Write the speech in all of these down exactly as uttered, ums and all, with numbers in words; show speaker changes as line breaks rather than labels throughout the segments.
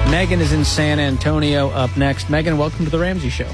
Megan is in San Antonio up next. Megan, welcome to the Ramsey Show.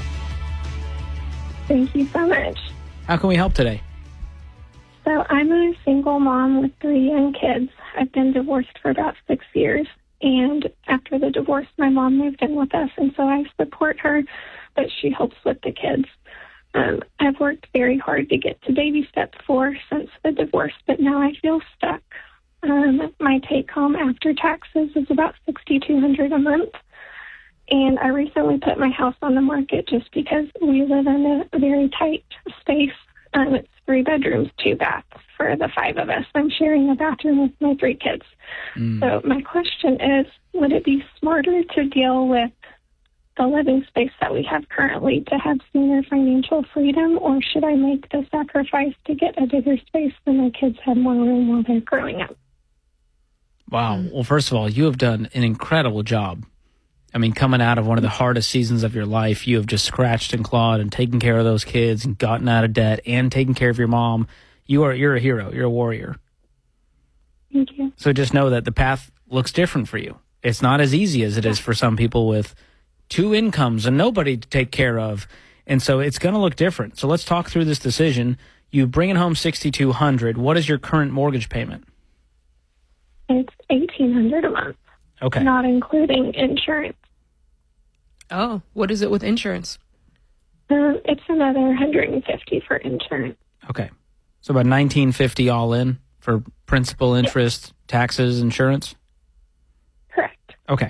Thank you so much.
How can we help today?
So I'm a single mom with three young kids. I've been divorced for about six years. And after the divorce, my mom moved in with us. And so I support her, but she helps with the kids. Um, I've worked very hard to get to baby step four since the divorce, but now I feel stuck. Um, my take-home after taxes is about six thousand two hundred dollars a month. And I recently put my house on the market just because we live in a very tight space. Um, it's three bedrooms, two baths for the five of us. I'm sharing a bathroom with my three kids. Mm. So my question is, would it be smarter to deal with the living space that we have currently to have sooner financial freedom, or should I make the sacrifice to get a bigger space so my kids have more room while they're growing up?
Wow. Well, first of all, you have done an incredible job. I mean, coming out of one of the hardest seasons of your life, you have just scratched and clawed and taken care of those kids and gotten out of debt and taken care of your mom. You are, you're a hero. You're a warrior.
Thank you.
So just know that the path looks different for you. It's not as easy as it is for some people with two incomes and nobody to take care of. And so it's going to look different. So let's talk through this decision. You bring it home six thousand two hundred dollars. What is your current mortgage payment?
It's eighteen hundred dollars a month.
Okay.
Not including insurance.
Oh, what is it with insurance?
Um, it's another one hundred fifty dollars for insurance.
Okay. So about nineteen fifty all in for principal, interest, yes. taxes, insurance?
Correct.
Okay.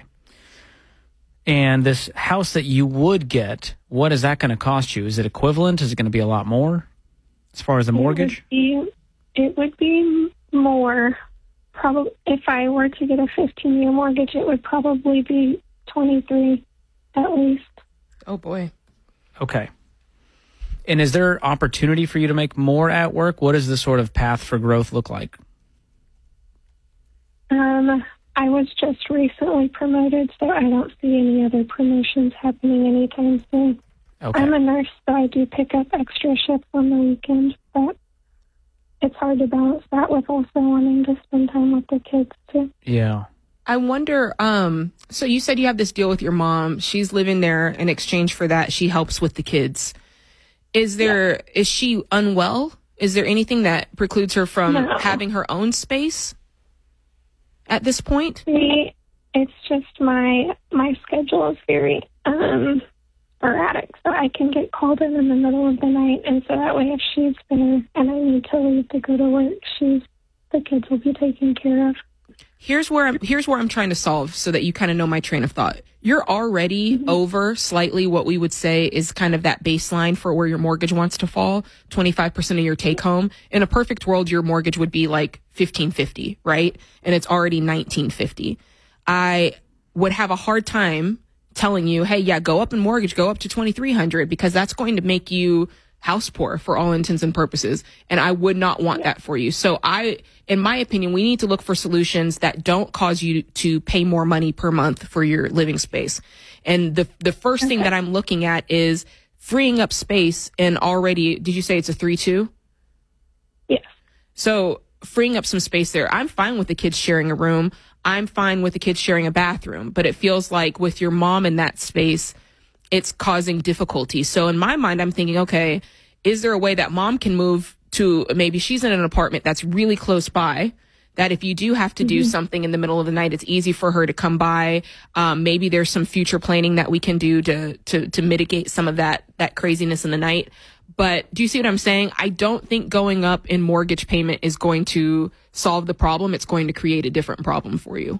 And this house that you would get, what is that going to cost you? Is it equivalent? Is it going to be a lot more as far as the mortgage?
It would be, it would be more. Probably, if I were to get a fifteen-year mortgage, it would probably be twenty-three at least.
Oh, boy.
Okay. And is there opportunity for you to make more at work? What does the sort of path for growth look like?
Um, I was just recently promoted, so I don't see any other promotions happening anytime soon.
Okay.
I'm a nurse, so I do pick up extra shifts on the weekend, but it's hard to balance that with also wanting to spend time with the kids, too.
Yeah.
I wonder, um, so you said you have this deal with your mom. She's living there. In exchange for that, she helps with the kids. Is there, yeah. is she unwell? Is there anything that precludes her from
no.
having her own space at this point?
It's just my, my schedule is very, um, sporadic, so I can get called in in the middle of the night, and so that way if she's there and I need to leave to go to work, she's, the kids will be taken care of.
Here's where I'm, here's where I'm trying to solve so that you kind of know my train of thought. You're already mm-hmm. over slightly what we would say is kind of that baseline for where your mortgage wants to fall, twenty-five percent of your take home. In a perfect world, your mortgage would be like fifteen fifty, right? And it's already nineteen fifty. I would have a hard time telling you, hey, yeah, go up in mortgage, go up to twenty-three hundred, because that's going to make you house poor for all intents and purposes. And I would not want that for you. So I, in my opinion, we need to look for solutions that don't cause you to pay more money per month for your living space. And the, the first okay. thing that I'm looking at is freeing up space in already, did you say it's a three two?
Yes.
So freeing up some space there. I'm fine with the kids sharing a room. I'm fine with the kids sharing a bathroom, but it feels like with your mom in that space, it's causing difficulty. So in my mind, I'm thinking, okay, is there a way that mom can move to, maybe she's in an apartment that's really close by, that if you do have to do mm-hmm. something in the middle of the night, it's easy for her to come by. Um, maybe there's some future planning that we can do to, to, to mitigate some of that, that craziness in the night. But do you see what I'm saying? I don't think going up in mortgage payment is going to solve the problem. It's going to create a different problem for you.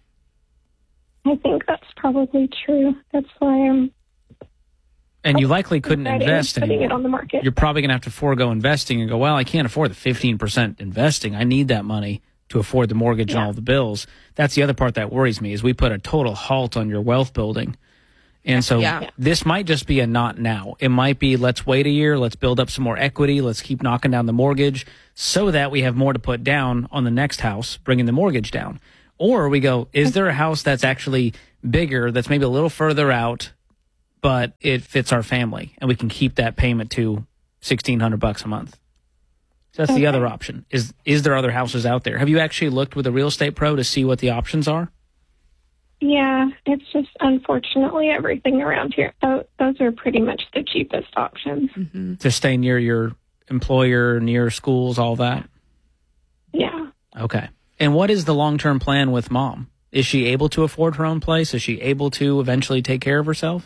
I think that's probably true. That's why I'm...
And you likely couldn't invest anymore.
It on the market.
You're probably going to have to forego investing and go, well, I can't afford the fifteen percent investing. I need that money to afford the mortgage yeah. and all the bills. That's the other part that worries me, is we put a total halt on your wealth building. And so
yeah.
this might just be a not now. It might be, let's wait a year, let's build up some more equity, let's keep knocking down the mortgage so that we have more to put down on the next house, bringing the mortgage down. Or we go, is there a house that's actually bigger, that's maybe a little further out, but it fits our family, and we can keep that payment to sixteen hundred bucks a month? So that's okay. The other option. Is is there other houses out there? Have you actually looked with a real estate pro to see what the options are?
Yeah, it's just unfortunately everything around here. Those, those are pretty much the cheapest options.
Mm-hmm.
To stay near your employer, near schools, all that?
Yeah.
Okay. And what is the long-term plan with Mom? Is she able to afford her own place? Is she able to eventually take care of herself?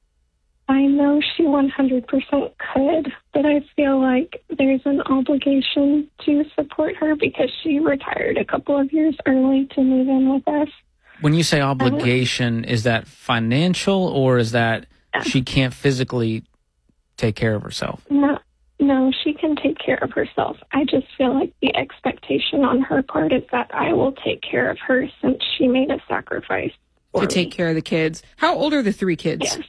I know she one hundred percent could, but I feel like there's an obligation to support her because she retired a couple of years early to move in with us.
When you say obligation, is that financial or is that she can't physically take care of herself?
No, no, she can take care of herself. I just feel like the expectation on her part is that I will take care of her since she made a sacrifice for
To take
me.
care of the kids. How old are the three kids?
Yes.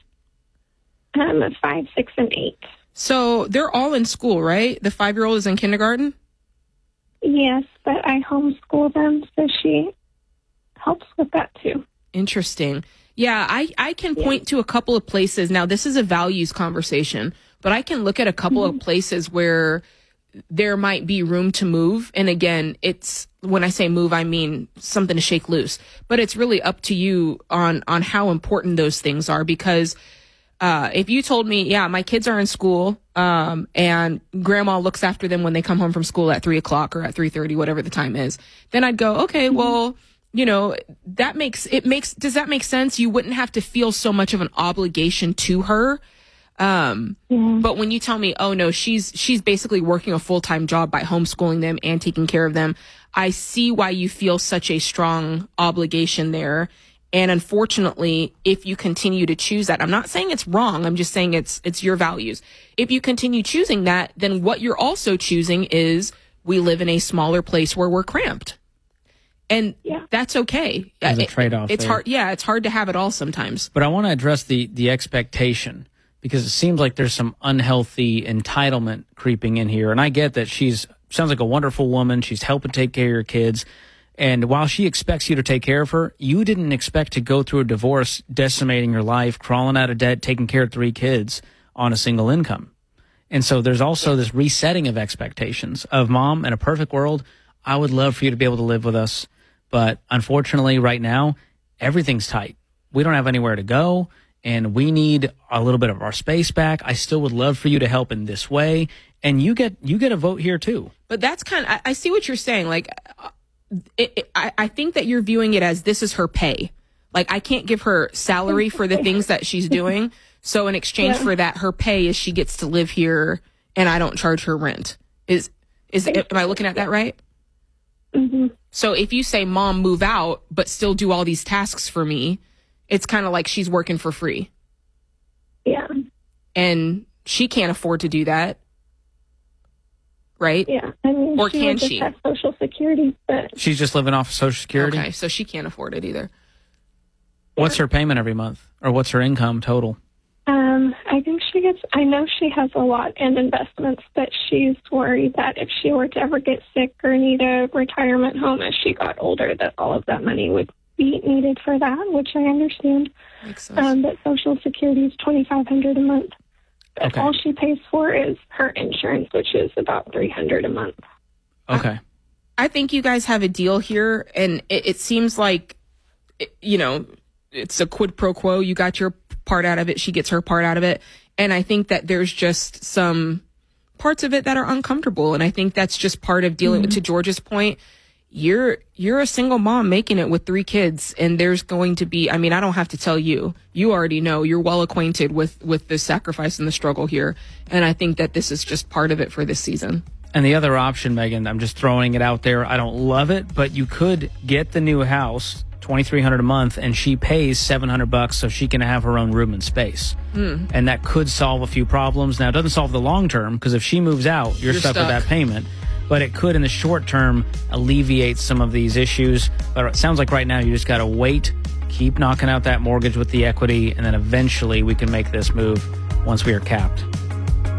Um, five, six, and eight.
So they're all in school, right? The five-year-old is in kindergarten?
Yes, but I homeschool them, so she helps with that too.
Interesting. Yeah, I, I can point to a couple of places. Now, this is a values conversation, but I can look at a couple
Mm-hmm.
of places where there might be room to move. And again, it's when I say move, I mean something to shake loose. But it's really up to you on on how important those things are, because uh, if you told me, yeah, my kids are in school, um, and grandma looks after them when they come home from school at three o'clock or at three thirty, whatever the time is, then I'd go, okay, well, you know, that makes it makes does that make sense? You wouldn't have to feel so much of an obligation to her. Um,
Yeah.
but when you tell me, oh no, she's she's basically working a full time job by homeschooling them and taking care of them, I see why you feel such a strong obligation there. And unfortunately, if you continue to choose that, I'm not saying it's wrong. I'm just saying it's it's your values. If you continue choosing that, then what you're also choosing is we live in a smaller place where we're cramped. And
Yeah.
that's okay.
There's a
It-
trade-off
It's
there.
hard. Yeah, it's hard to have it all sometimes.
But I want to address the the expectation, because it seems like there's some unhealthy entitlement creeping in here. And I get that she's sounds like a wonderful woman. She's helping take care of your kids. And while she expects you to take care of her, you didn't expect to go through a divorce, decimating your life, crawling out of debt, taking care of three kids on a single income. And so there's also this resetting of expectations of Mom, in a perfect world, I would love for you to be able to live with us. But unfortunately, right now, everything's tight. We don't have anywhere to go, and we need a little bit of our space back. I still would love for you to help in this way. And you get you get a vote here, too.
But that's kind of, I, I see what you're saying. Like, uh, it, it, I, I think that you're viewing it as this is her pay. Like, I can't give her salary for the things that she's doing. So in exchange
Yeah.
for that, her pay is she gets to live here and I don't charge her rent. Is, is, am I looking at that right?
Mm-hmm.
So if you say, Mom, move out, but still do all these tasks for me, it's kind of like she's working for free.
Yeah.
And she can't afford to do that. Right?
Yeah. I mean,
Or
she
can
would just
she?
have Social Security, but
She's just living off of Social Security.
Okay, so she can't afford it either.
What's her payment every month? Or what's her income total?
um, I think she gets, I know she has a lot in investments, but she's worried that if she were to ever get sick or need a retirement home as she got older, that all of that money would be needed for that, which I understand.
Makes sense.
Um, but Social Security is twenty-five hundred dollars a month. But
Okay.
all she pays for is her insurance, which is about three hundred dollars a month.
Okay.
I think you guys have a deal here, and it, it seems like, it- you know, it's a quid pro quo. You got your part out of it. She gets her part out of it. And I think that there's just some parts of it that are uncomfortable. And I think that's just part of dealing with, to George's point, you're, you're a single mom making it with three kids. And there's going to be, I mean, I don't have to tell you, you already know, you're well acquainted with, with the sacrifice and the struggle here. And I think that this is just part of it for this season.
And the other option, Megan, I'm just throwing it out there. I don't love it, but you could get the new house, twenty-three hundred dollars a month, and she pays seven hundred bucks so she can have her own room and space.
Mm.
And that could solve a few problems. Now, it doesn't solve the long term, because if she moves out, you're,
You're
stuck, with
stuck.
that payment. But it could, in the short term, alleviate some of these issues. But it sounds like right now you just got to wait, keep knocking out that mortgage with the equity, and then eventually we can make this move once we are capped.